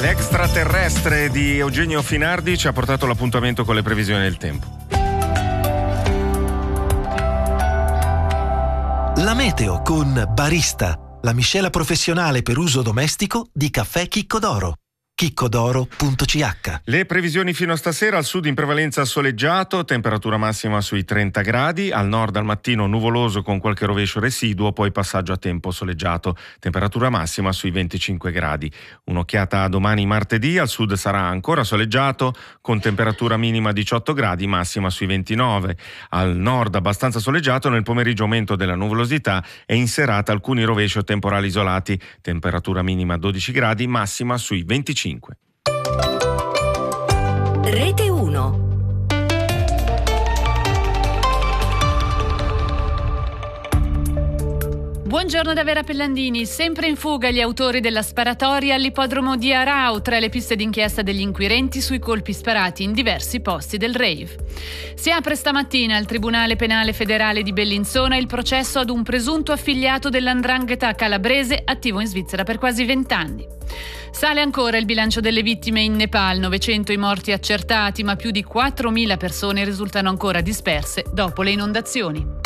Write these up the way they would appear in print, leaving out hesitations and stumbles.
L'extraterrestre di Eugenio Finardi ci ha portato l'appuntamento con le previsioni del tempo. La meteo con Barista, la miscela professionale per uso domestico di caffè Chicco d'Oro. chiccodoro.ch. Le previsioni fino a stasera: al sud in prevalenza soleggiato, temperatura massima sui 30 gradi, al nord al mattino nuvoloso con qualche rovescio residuo, poi passaggio a tempo soleggiato, temperatura massima sui 25 gradi. Un'occhiata a domani martedì: al sud sarà ancora soleggiato con temperatura minima 18 gradi, massima sui 29. Al nord abbastanza soleggiato, nel pomeriggio aumento della nuvolosità e in serata alcuni rovesci o temporali isolati, temperatura minima 12 gradi, massima sui 25. Rete 1. Buongiorno da Vera Pellandini. Sempre in fuga gli autori della sparatoria all'ippodromo di Arau, tra le piste d'inchiesta degli inquirenti sui colpi sparati in diversi posti del rave. Si apre stamattina al Tribunale Penale Federale di Bellinzona il processo ad un presunto affiliato dell''ndrangheta calabrese attivo in Svizzera per quasi 20 anni. Sale ancora il bilancio delle vittime in Nepal, 900 i morti accertati, ma più di 4.000 persone risultano ancora disperse dopo le inondazioni.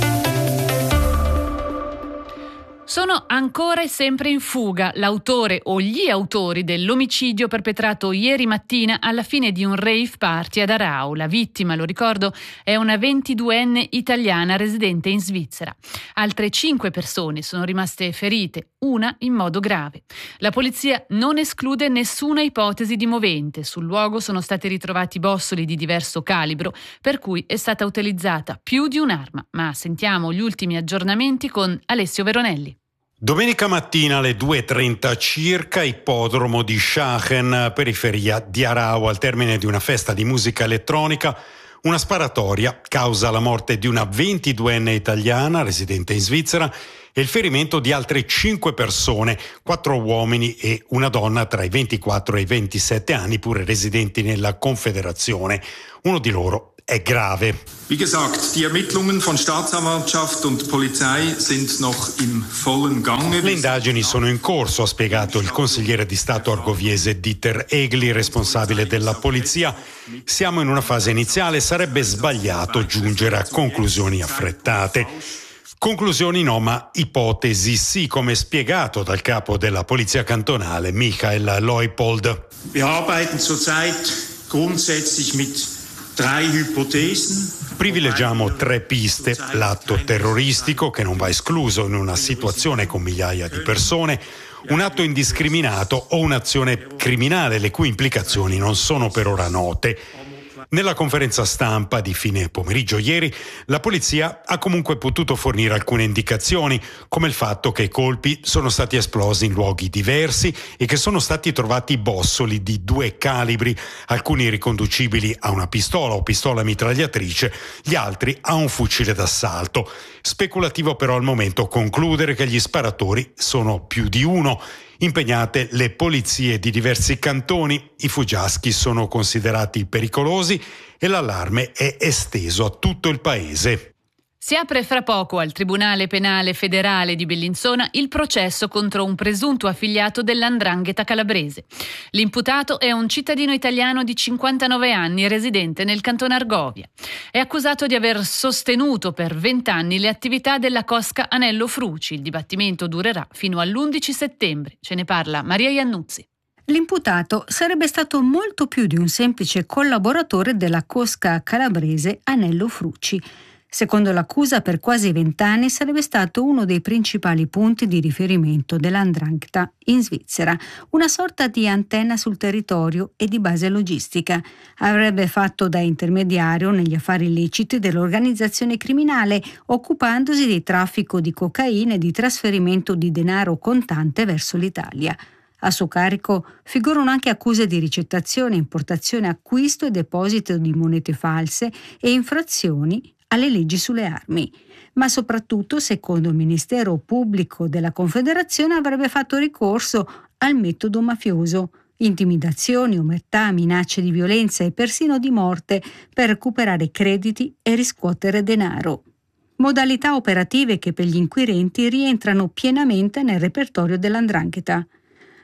Sono ancora e sempre in fuga l'autore o gli autori dell'omicidio perpetrato ieri mattina alla fine di un rave party ad Arau. La vittima, lo ricordo, è una 22enne italiana residente in Svizzera. Altre 5 persone sono rimaste ferite, una in modo grave. La polizia non esclude nessuna ipotesi di movente. Sul luogo sono stati ritrovati bossoli di diverso calibro, per cui è stata utilizzata più di un'arma. Ma sentiamo gli ultimi aggiornamenti con Alessio Veronelli. Domenica mattina alle 2:30 circa, ippodromo di Schachen, periferia di Arau, al termine di una festa di musica elettronica, una sparatoria causa la morte di una 22enne italiana residente in Svizzera e il ferimento di altre 5 persone, 4 uomini e una donna tra i 24 e i 27 anni, pure residenti nella Confederazione. Uno di loro è grave. Wie gesagt, die Ermittlungen von Staatsanwaltschaft und Polizei sind noch im vollen Gange. Le indagini sono in corso, ha spiegato il consigliere di Stato argoviese Dieter Egli, responsabile della polizia. Siamo in una fase iniziale, sarebbe sbagliato giungere a conclusioni affrettate. Conclusioni no, ma ipotesi sì, come spiegato dal capo della polizia cantonale Michael Leupold. Wir arbeiten zurzeit grundsätzlich mit 3 ipotesi. Privilegiamo 3 piste: l'atto terroristico, che non va escluso in una situazione con migliaia di persone, un atto indiscriminato o un'azione criminale le cui implicazioni non sono per ora note. Nella conferenza stampa di fine pomeriggio ieri, la polizia ha comunque potuto fornire alcune indicazioni, come il fatto che i colpi sono stati esplosi in luoghi diversi e che sono stati trovati bossoli di 2 calibri, alcuni riconducibili a una pistola o pistola mitragliatrice, gli altri a un fucile d'assalto. Speculativo però al momento concludere che gli sparatori sono più di uno. Impegnate le polizie di diversi cantoni, i fuggiaschi sono considerati pericolosi e l'allarme è esteso a tutto il paese. Si apre fra poco al Tribunale Penale Federale di Bellinzona il processo contro un presunto affiliato dell''ndrangheta calabrese. L'imputato è un cittadino italiano di 59 anni residente nel cantone Argovia. È accusato di aver sostenuto per 20 anni le attività della cosca Anello Fruci. Il dibattimento durerà fino all'11 settembre. Ce ne parla Maria Iannuzzi. L'imputato sarebbe stato molto più di un semplice collaboratore della cosca calabrese Anello Fruci. Secondo l'accusa, per quasi 20 anni sarebbe stato uno dei principali punti di riferimento dell''ndrangheta in Svizzera, una sorta di antenna sul territorio e di base logistica. Avrebbe fatto da intermediario negli affari illeciti dell'organizzazione criminale, occupandosi di traffico di cocaina e di trasferimento di denaro contante verso l'Italia. A suo carico figurano anche accuse di ricettazione, importazione, acquisto e deposito di monete false e infrazioni alle leggi sulle armi, ma soprattutto, secondo il Ministero Pubblico della Confederazione, avrebbe fatto ricorso al metodo mafioso: intimidazioni, omertà, minacce di violenza e persino di morte per recuperare crediti e riscuotere denaro. Modalità operative che per gli inquirenti rientrano pienamente nel repertorio dell''ndrangheta.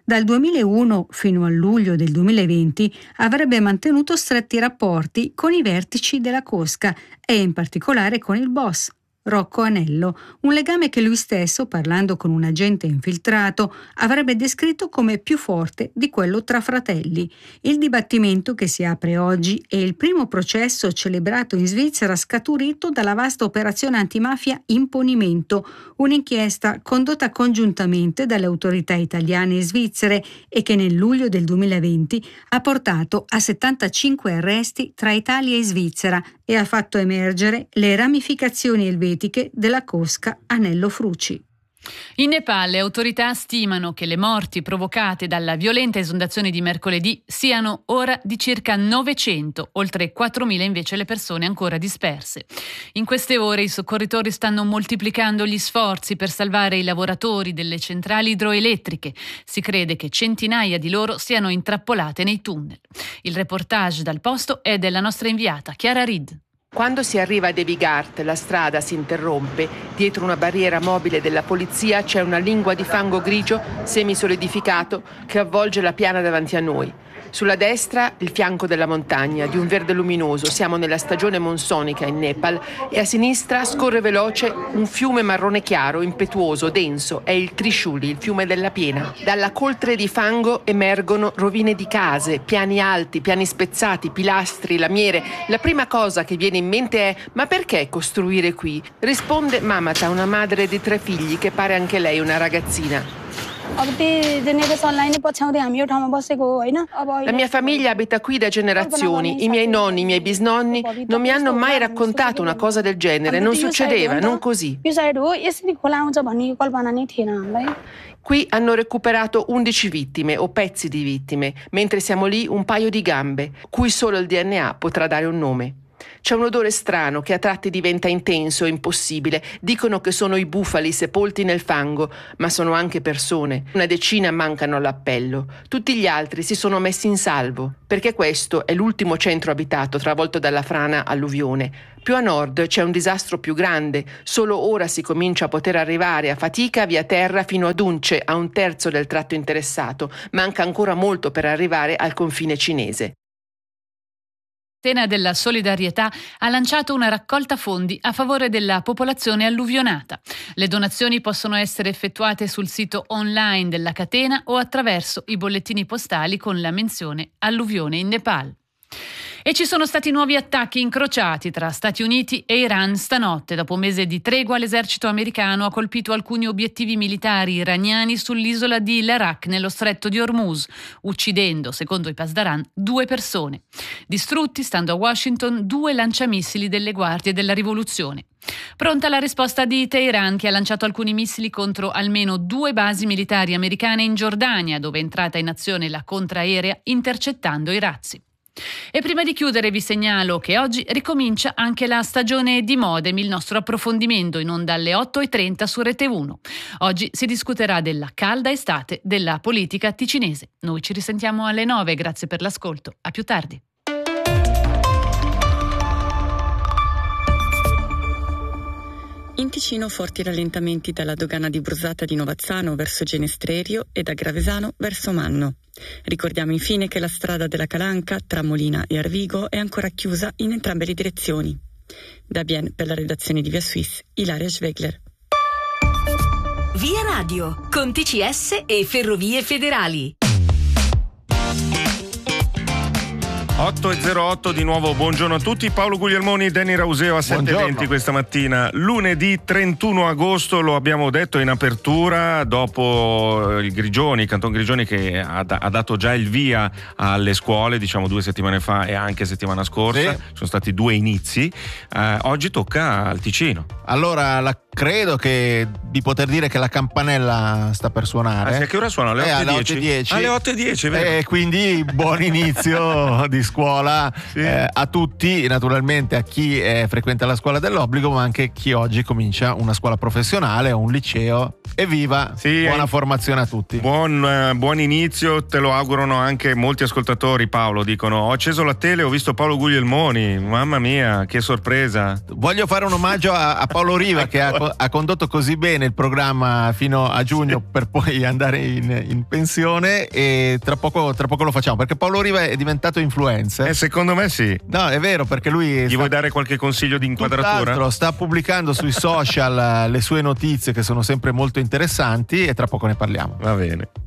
Dal 2001 fino a luglio del 2020 avrebbe mantenuto stretti rapporti con i vertici della cosca e in particolare con il boss, Rocco Anello, un legame che lui stesso, parlando con un agente infiltrato, avrebbe descritto come più forte di quello tra fratelli. Il dibattimento che si apre oggi è il primo processo celebrato in Svizzera scaturito dalla vasta operazione antimafia Imponimento, un'inchiesta condotta congiuntamente dalle autorità italiane e svizzere e che nel luglio del 2020 ha portato a 75 arresti tra Italia e Svizzera e ha fatto emergere le ramificazioni elvetiche della cosca Anello Fruci. In Nepal le autorità stimano che le morti provocate dalla violenta esondazione di mercoledì siano ora di circa 900, oltre 4.000 invece le persone ancora disperse. In queste ore i soccorritori stanno moltiplicando gli sforzi per salvare i lavoratori delle centrali idroelettriche. Si crede che centinaia di loro siano intrappolate nei tunnel. Il reportage dal posto è della nostra inviata Chiara Reed. Quando si arriva a Devigart, la strada si interrompe. Dietro una barriera mobile della polizia c'è una lingua di fango grigio semisolidificato che avvolge la piana davanti a noi. Sulla destra il fianco della montagna, di un verde luminoso, siamo nella stagione monsonica in Nepal, e a sinistra scorre veloce un fiume marrone chiaro, impetuoso, denso, è il Trishuli, il fiume della piena. Dalla coltre di fango emergono rovine di case, piani alti, piani spezzati, pilastri, lamiere. La prima cosa che viene in mente è: ma perché costruire qui? Risponde Mamata, una madre di 3 figli che pare anche lei una ragazzina. La mia famiglia abita qui da generazioni, i miei nonni, i miei bisnonni non mi hanno mai raccontato una cosa del genere, non succedeva, non così. Qui hanno recuperato 11 vittime o pezzi di vittime, mentre siamo lì un paio di gambe, cui solo il DNA potrà dare un nome. C'è un odore strano che a tratti diventa intenso e impossibile. Dicono che sono i bufali sepolti nel fango, ma sono anche persone. Una decina mancano all'appello. Tutti gli altri si sono messi in salvo, perché questo è l'ultimo centro abitato travolto dalla frana alluvione. Più a nord c'è un disastro più grande. Solo ora si comincia a poter arrivare a fatica via terra fino ad Unce, a 1/3 del tratto interessato. Manca ancora molto per arrivare al confine cinese. Catena della Solidarietà ha lanciato una raccolta fondi a favore della popolazione alluvionata. Le donazioni possono essere effettuate sul sito online della catena o attraverso i bollettini postali con la menzione alluvione in Nepal. E ci sono stati nuovi attacchi incrociati tra Stati Uniti e Iran stanotte. Dopo un mese di tregua, l'esercito americano ha colpito alcuni obiettivi militari iraniani sull'isola di Larak, nello stretto di Hormuz, uccidendo, secondo i Pasdaran, 2 persone. Distrutti, stando a Washington, 2 lanciamissili delle guardie della rivoluzione. Pronta la risposta di Teheran, che ha lanciato alcuni missili contro almeno 2 basi militari americane in Giordania, dove è entrata in azione la contraerea intercettando i razzi. E prima di chiudere vi segnalo che oggi ricomincia anche la stagione di Modem, il nostro approfondimento in onda alle 8:30 su Rete 1. Oggi si discuterà della calda estate della politica ticinese. Noi ci risentiamo alle 9, grazie per l'ascolto. A più tardi. In Ticino forti rallentamenti dalla dogana di Brusata di Novazzano verso Genestrerio e da Gravesano verso Manno. Ricordiamo infine che la strada della Calanca tra Molina e Arvigo è ancora chiusa in entrambe le direzioni. Da Bien per la redazione di Via Suisse, Ilaria Schwegler. Via Radio, con TCS e Ferrovie Federali. 8:08 di nuovo, buongiorno a tutti. Paolo Guglielmoni, Danny Rauseo a 7:20 questa mattina. Lunedì 31 agosto, lo abbiamo detto in apertura, dopo il Canton Grigioni che ha dato già il via alle scuole, diciamo 2 settimane fa e anche settimana scorsa. Sì. Sono stati 2 inizi. Oggi tocca al Ticino. Allora, credo che di poter dire che la campanella sta per suonare. A che ora suona? Alle 8:10? Alle 8:10, vero? E quindi buon inizio di scuola, sì. A tutti, naturalmente a chi frequenta la scuola dell'obbligo, ma anche chi oggi comincia una scuola professionale o un liceo. Evviva, sì, buona formazione a tutti. Buon inizio, te lo augurano anche molti ascoltatori. Paolo, dicono: ho acceso la tele, ho visto Paolo Guglielmoni, mamma mia, che sorpresa. Voglio fare un omaggio a Paolo Riva che ha ha condotto così bene il programma fino a giugno per poi andare in pensione, e tra poco lo facciamo, perché Paolo Riva è diventato influencer. Secondo me sì. No, è vero, perché lui vuoi dare qualche consiglio di inquadratura? Sta pubblicando sui social le sue notizie, che sono sempre molto interessanti, e tra poco ne parliamo. Va bene.